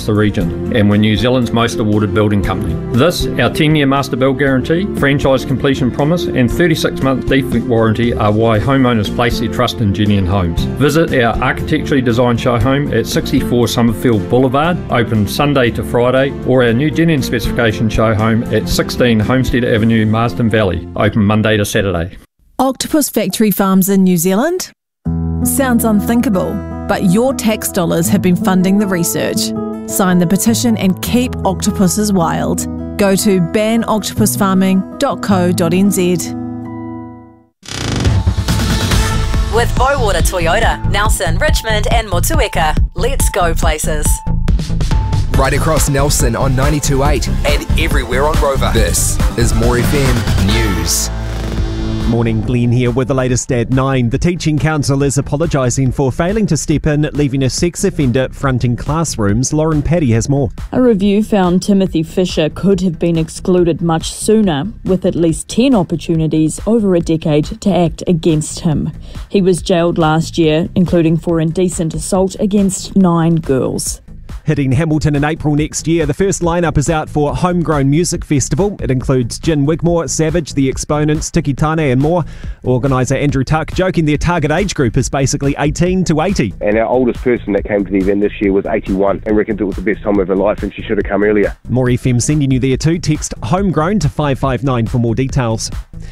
across the region, and we're New Zealand's most awarded building company. This, our 10-year master build guarantee, franchise completion promise and 36-month defect warranty are why homeowners place their trust in Genian Homes. Visit our architecturally designed show home at 64 Summerfield Boulevard, open Sunday to Friday, or our new Genian specification show home at 16 Homestead Avenue, Marsden Valley, open Monday to Saturday. Octopus factory farms in New Zealand? Sounds unthinkable, but your tax dollars have been funding the research. Sign the petition and keep octopuses wild. Go to banoctopusfarming.co.nz. With Bowater Toyota, Nelson, Richmond and Motueka. Let's go places. Right across Nelson on 92.8 and everywhere on Rover. This is More FM News. Morning, Glenn here with the latest at 9. The Teaching Council is apologising for failing to step in, leaving a sex offender fronting classrooms. Lauren Paddy has more. A review found Timothy Fisher could have been excluded much sooner, with at least 10 opportunities over a decade to act against him. He was jailed last year, including for indecent assault against 9 girls. Hitting Hamilton in April next year, the first lineup is out for Homegrown Music Festival. It includes Gin Wigmore, Savage, The Exponents, Tiki Tane and more. Organiser Andrew Tuck joking their target age group is basically 18 to 80. And our oldest person that came to the event this year was 81 and reckons it was the best time of her life and she should have come earlier. More FM sending you there too. Text Homegrown to 559 for more details.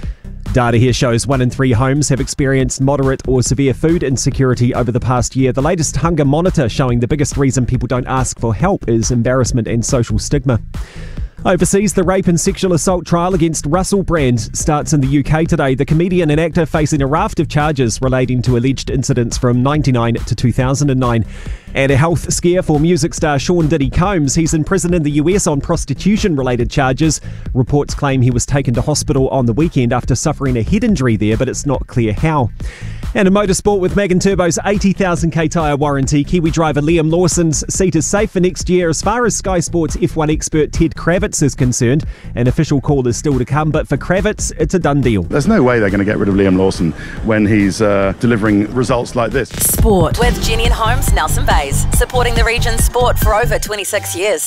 Data here shows 1 in 3 homes have experienced moderate or severe food insecurity over the past year. The latest hunger monitor showing the biggest reason people don't ask for help is embarrassment and social stigma. Overseas, the rape and sexual assault trial against Russell Brand starts in the UK today. The comedian and actor facing a raft of charges relating to alleged incidents from 1999 to 2009. And a health scare for music star Sean Diddy Combs. He's in prison in the US on prostitution-related charges. Reports claim he was taken to hospital on the weekend after suffering a head injury there, but it's not clear how. And in motorsport, with Magan Turbo's 80,000k tyre warranty, Kiwi driver Liam Lawson's seat is safe for next year. As far as Sky Sports F1 expert Ted Kravitz is concerned, an official call is still to come, but for Kravitz, it's a done deal. There's no way they're going to get rid of Liam Lawson when he's delivering results like this. Sport with Genian Homes, Nelson Bays, supporting the region's sport for over 26 years.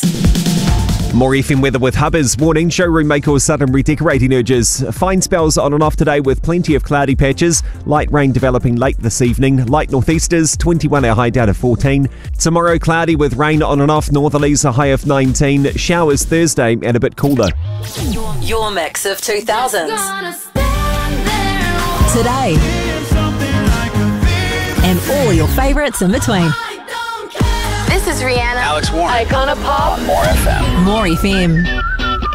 More FM weather with Hubbers. Warning, showroom may cause sudden redecorating urges. Fine spells on and off today with plenty of cloudy patches. Light rain developing late this evening. Light northeasters, 21 our high down to 14. Tomorrow cloudy with rain on and off. Northerlies a high of 19. Showers Thursday and a bit cooler. Your mix of 2000s. Today. And all your favourites in between. This is Rihanna. Alex Warren. Icona Pop. On More FM. More FM.